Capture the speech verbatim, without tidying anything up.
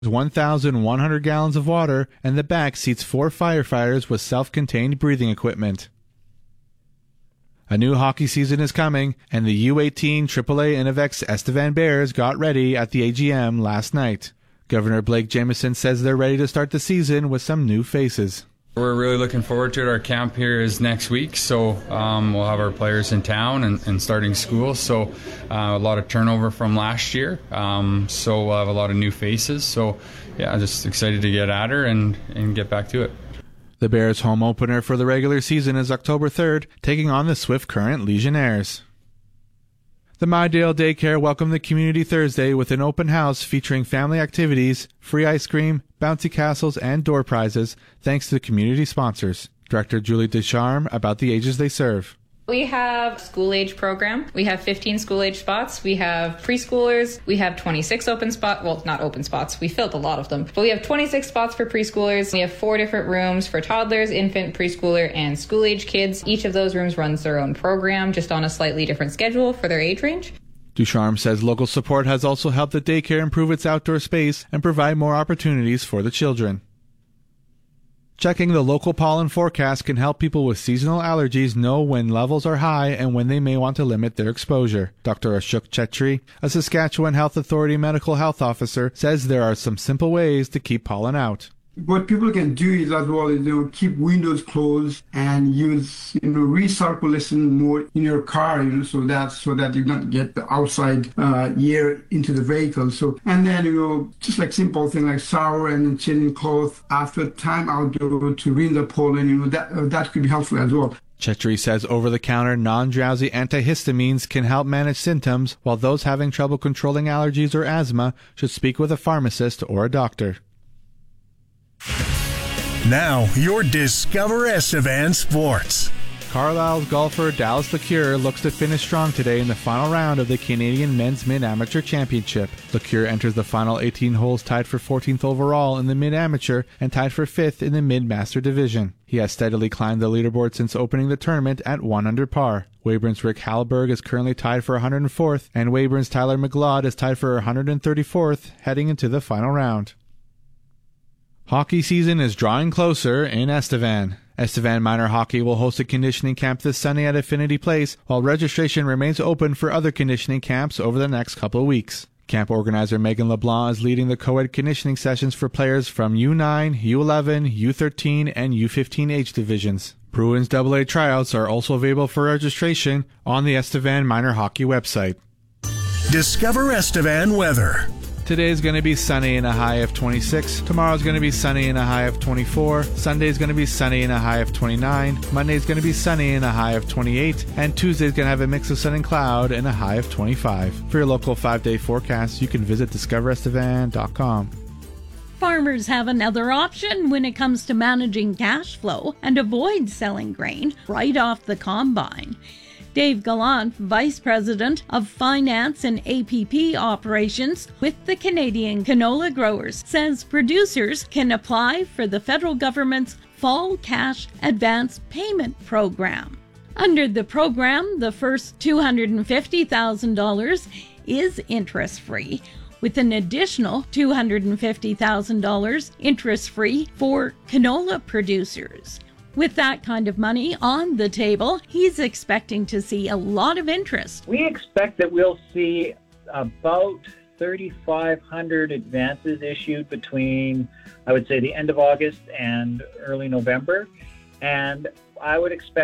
one thousand one hundred gallons of water, and the back seats four firefighters with self-contained breathing equipment. A new hockey season is coming, and the U eighteen triple A Innovex Estevan Bears got ready at the A G M last night. Governor Blake Jamieson says they're ready to start the season with some new faces. We're really looking forward to it. Our camp here is next week, so um, we'll have our players in town and, and starting school. So uh, a lot of turnover from last year, um, so we'll have a lot of new faces. So yeah, just excited to get at her and, and get back to it. The Bears' home opener for the regular season is October third, taking on the Swift Current Legionnaires. The Mydale Daycare welcomed the community Thursday with an open house featuring family activities, free ice cream, bouncy castles, and door prizes, thanks to the community sponsors. Director Julie Descharmes about the ages they serve. We have a school-age program. We have fifteen school-age spots. We have preschoolers. We have twenty-six open spots. Well, not open spots. We filled a lot of them. But we have twenty-six spots for preschoolers. We have four different rooms for toddlers, infant, preschooler, and school-age kids. Each of those rooms runs their own program, just on a slightly different schedule for their age range. Descharmes says local support has also helped the daycare improve its outdoor space and provide more opportunities for the children. Checking the local pollen forecast can help people with seasonal allergies know when levels are high and when they may want to limit their exposure. Doctor Ashok Chetri, a Saskatchewan Health Authority medical health officer, says there are some simple ways to keep pollen out. What people can do is as well is, you know, keep windows closed and use, you know, recirculation more in your car, you know, so that so that you not get the outside uh, air into the vehicle. So and then you know, just like simple thing like shower and changing clothes after time outdoor to rinse the pollen, you know, that uh, that could be helpful as well. Chetri says over-the-counter non-drowsy antihistamines can help manage symptoms, while those having trouble controlling allergies or asthma should speak with a pharmacist or a doctor. Now, your Discover Estevan Sports. Carlisle's golfer Dallas LeCure looks to finish strong today in the final round of the Canadian Men's Mid-Amateur Championship. LeCure enters the final eighteen holes tied for fourteenth overall in the Mid-Amateur and tied for fifth in the Mid-Master Division. He has steadily climbed the leaderboard since opening the tournament at one under par. Weyburn's Rick Hallberg is currently tied for one hundred fourth, and Weyburn's Tyler McLeod is tied for one hundred thirty-fourth heading into the final round. Hockey season is drawing closer in Estevan. Estevan Minor Hockey will host a conditioning camp this Sunday at Affinity Place, while registration remains open for other conditioning camps over the next couple of weeks. Camp organizer Megan LeBlanc is leading the co-ed conditioning sessions for players from U nine, U eleven, U thirteen, and U fifteen age divisions. Bruins double A tryouts are also available for registration on the Estevan Minor Hockey website. Discover Estevan weather. Today is going to be sunny and a high of twenty-six. Tomorrow is going to be sunny and a high of twenty-four. Sunday is going to be sunny and a high of twenty-nine. Monday is going to be sunny and a high of twenty-eight. And Tuesday is going to have a mix of sun and cloud and a high of twenty-five. For your local five-day forecast, you can visit discover estevan dot com. Farmers have another option when it comes to managing cash flow and avoid selling grain right off the combine. Dave Gallant, Vice President of Finance and A P P Operations with the Canadian Canola Growers, says producers can apply for the federal government's Fall Cash Advance Payment Program. Under the program, the first two hundred fifty thousand dollars is interest-free, with an additional two hundred fifty thousand dollars interest-free for canola producers. With that kind of money on the table, he's expecting to see a lot of interest. We expect that we'll see about thirty-five hundred advances issued between, I would say, the end of August and early November. And I would expect